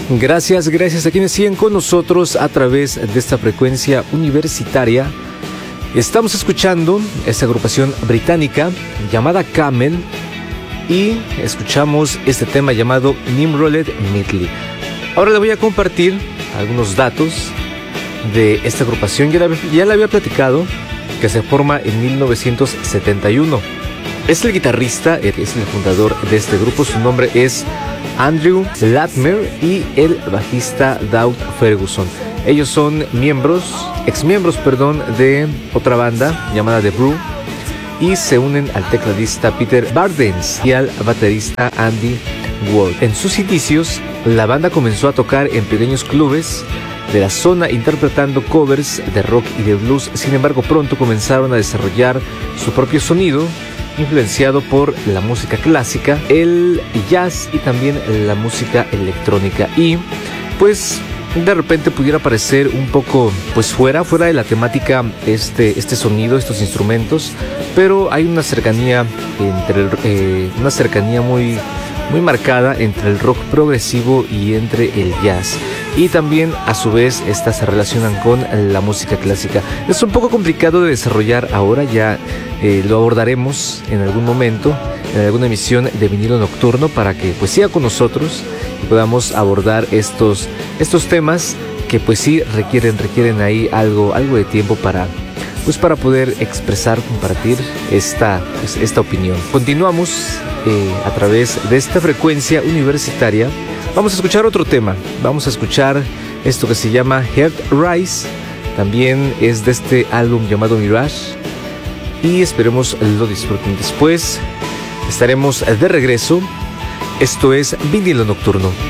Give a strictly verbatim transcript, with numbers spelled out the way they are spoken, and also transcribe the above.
Gracias, gracias a quienes siguen con nosotros a través de esta frecuencia universitaria. Estamos escuchando esta agrupación británica llamada Camel y escuchamos este tema llamado Nimrod Medley. Ahora le voy a compartir algunos datos de esta agrupación. Ya la, ya la había platicado, que se forma en mil novecientos setenta y uno. Es el guitarrista, es el fundador de este grupo. Su nombre es Andrew Latimer y el bajista Doug Ferguson. Ellos son miembros, exmiembros, perdón, de otra banda llamada The Brew y se unen al tecladista Peter Bardens y al baterista Andy Ward. En sus inicios, la banda comenzó a tocar en pequeños clubes de la zona interpretando covers de rock y de blues. Sin embargo, pronto comenzaron a desarrollar su propio sonido, influenciado por la música clásica, el jazz y también la música electrónica. Y pues de repente pudiera parecer un poco pues fuera, fuera de la temática este, este sonido, estos instrumentos, pero hay una cercanía entre el, eh, una cercanía muy, muy marcada entre el rock progresivo y entre el jazz. Y también a su vez estas se relacionan con la música clásica. Es un poco complicado de desarrollar ahora, ya eh, lo abordaremos en algún momento, en alguna emisión de Vinilo Nocturno, para que pues siga con nosotros y podamos abordar estos, estos temas que pues sí requieren, requieren ahí algo, algo de tiempo para, pues para poder expresar, compartir esta, pues, esta opinión. Continuamos eh, a través de esta frecuencia universitaria. Vamos a escuchar otro tema, vamos a escuchar esto que se llama Heart Rise, también es de este álbum llamado Mirage y esperemos lo disfruten. Después estaremos de regreso, esto es Vinilo Nocturno.